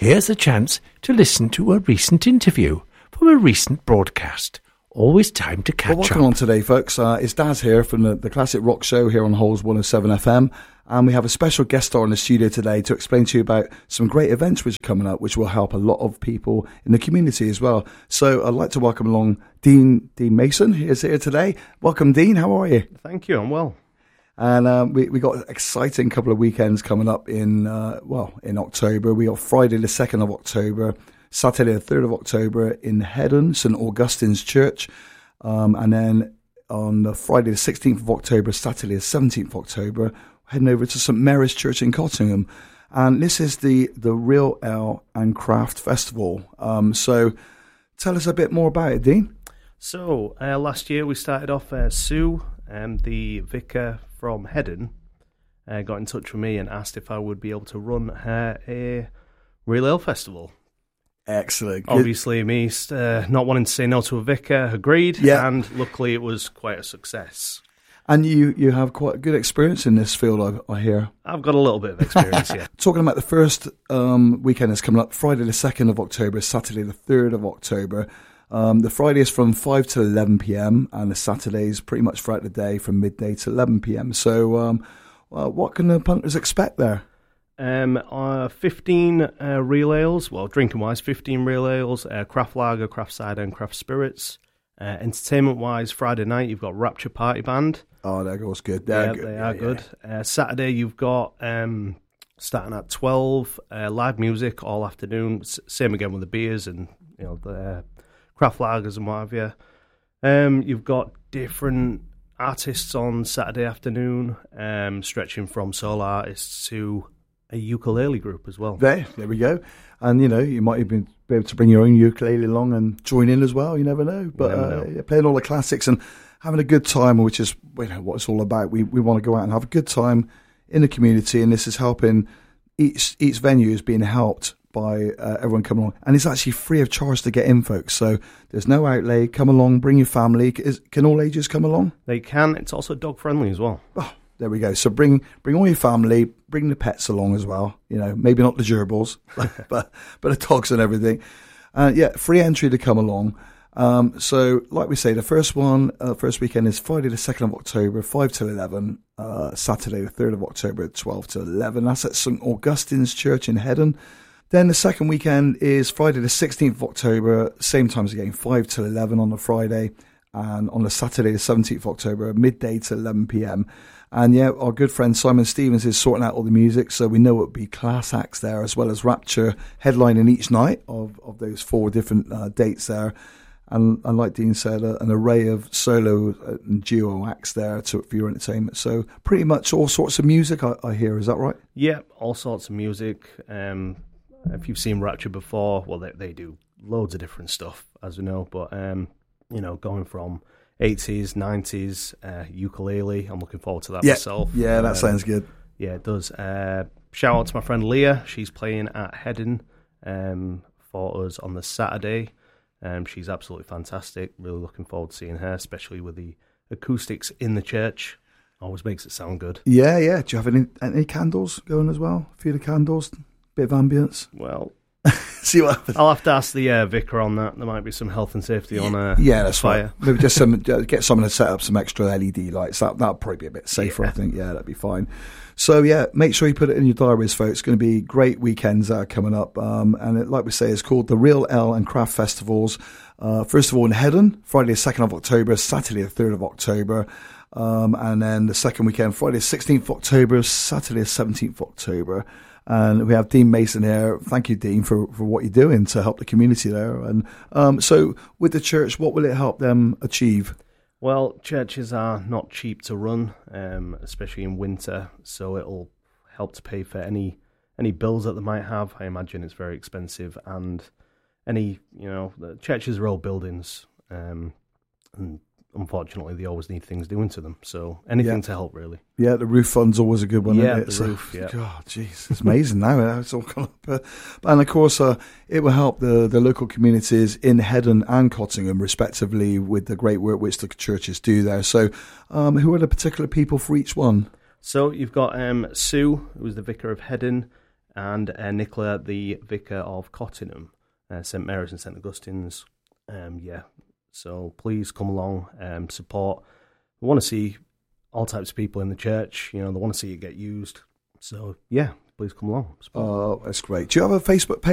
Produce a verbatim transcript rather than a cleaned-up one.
Here's a chance to listen to a recent interview from a recent broadcast. Always time to catch well, welcome up. on today, folks. Uh, it's Daz here from the, the Classic Rock Show here on Holes one oh seven F M. And we have a special guest star in the studio today to explain to you about some great events which are coming up, which will help a lot of people in the community as well. So I'd like to welcome along Dean Dean Mason, who is here today. Welcome, Dean. How are you? Thank you. I'm well. And um, we we got an exciting couple of weekends coming up in uh, well in October. We got Friday the second of October, Saturday the third of October in Heddon, St Augustine's Church, um, and then on the Friday the sixteenth of October, Saturday the seventeenth of October, heading over to St Mary's Church in Cottingham. And this is the the Real Ale and Craft Festival. Um, so tell us a bit more about it, Dean. So uh, last year we started off. Uh, Sue, um, the vicar from Heddon, uh, got in touch with me and asked if I would be able to run her a Real Ale Festival. Excellent. Obviously, me uh, not wanting to say no to a vicar, agreed, yeah. And luckily it was quite a success. And you, you have quite a good experience in this field, I, I hear. I've got a little bit of experience, yeah. Talking about the first um, weekend that's coming up, Friday the second of October, Saturday the third of October. Um, the Friday is from five to eleven p.m. and the Saturday is pretty much throughout the day from midday to eleven p.m. So um, well, what can the punters expect there? Um, uh, fifteen uh, real ales, well, drinking-wise, fifteen real ales, uh, craft lager, craft cider and craft spirits. Uh, entertainment-wise, Friday night, you've got Rapture Party Band. Oh, that goes good. They're yeah, good. they yeah, are yeah. good. Uh, Saturday, you've got, um, starting at twelve, uh, live music all afternoon. S- same again with the beers and, you know, the uh, craft lagers and what have you. Um, you've got different artists on Saturday afternoon, um, stretching from solo artists to a ukulele group as well. There, there we go. And, you know, you might even be able to bring your own ukulele along and join in as well. You never know. But never uh, know. Yeah, playing all the classics and having a good time, which is you know, what it's all about. We we want to go out and have a good time in the community, and this is helping. Each each venue is being helped by uh, everyone coming along. And it's actually free of charge to get in, folks. So there's no outlay. Come along, bring your family. Is, can all ages come along? They can. It's also dog-friendly as well. Oh, there we go. So bring bring all your family, bring the pets along as well. You know, maybe not the gerbils, but but the dogs and everything. Uh, yeah, free entry to come along. Um, so, like we say, the first one, uh, first weekend is Friday the second of October, five till eleven. Uh, Saturday the third of October, twelve till eleven. That's at St Augustine's Church in Heddon. Then the second weekend is Friday the sixteenth of October, same times again, five till eleven on the Friday. And on the Saturday the seventeenth of October, midday to eleven p.m. And yeah, our good friend Simon Stevens is sorting out all the music, so we know it will be class acts there, as well as Rapture headlining each night of, of those four different uh, dates there. And, and like Dean said, uh, an array of solo and duo acts there to, for your entertainment. So pretty much all sorts of music, I, I hear. Is that right? Yeah, all sorts of music. Um, if you've seen Rapture before, well, they, they do loads of different stuff, as we know. But, um, you know, going from eighties, nineties, uh, ukulele. I'm looking forward to that yeah. myself. Yeah, that um, sounds good. Yeah, it does. Uh, shout out to my friend Leah. She's playing at Heddon um, for us on the Saturday. Um, she's absolutely fantastic. Really looking forward to seeing her, especially with the acoustics in the church. Always makes it sound good. Yeah, yeah. Do you have any any candles going as well? A few of the candles, bit of ambience. Well, see what happens. I'll have to ask the uh, vicar on that. There might be some health and safety on uh, yeah, that's fire. right. Maybe just some get someone to set up some extra L E D lights. That that'll probably be a bit safer. Yeah. I think. Yeah, that'd be fine. So yeah, make sure you put it in your diaries, folks. It's going to be great weekends that are coming up. Um, and it, like we say, it's called the Real Ale and Craft Festivals. Uh, first of all in Heddon, Friday the second of October, Saturday the third of October. Um, and then the second weekend, Friday the sixteenth of October, Saturday the seventeenth of October. And we have Dean Mason here. Thank you, Dean, for, for what you're doing to help the community there. And um, so with the church, what will it help them achieve? Well, churches are not cheap to run, um, especially in winter, so it'll help to pay for any any bills that they might have. I imagine it's very expensive, and any, you know, the churches are old buildings, um, and unfortunately they always need things doing to them, so anything yeah. to help, really. Yeah, the roof fund's always a good one, yeah, isn't it? the So, roof, yeah. God, jeez, it's amazing now. It's all gone up. Uh, and of course, uh, it will help the, the local communities in Heddon and Cottingham, respectively, with the great work which the churches do there. So, um, who are the particular people for each one? So you've got um, Sue, who's the vicar of Heddon. and uh, Nicola, the vicar of Cottingham, uh, St Mary's and St Augustine's. Um, yeah, so please come along, um, support. We want to see all types of people in the church. You know, they want to see it get used. So yeah, please come along. Support. Oh, that's great. Do you have a Facebook page?